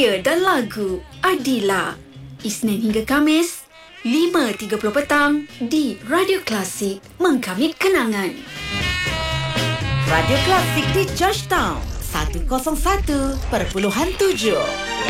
idea dan lagu Adila. Isnin hingga Kamis, 5.30 petang di Radio Klasik, Mengkamit Kenangan. Radio Klasik di Georgetown 101.7.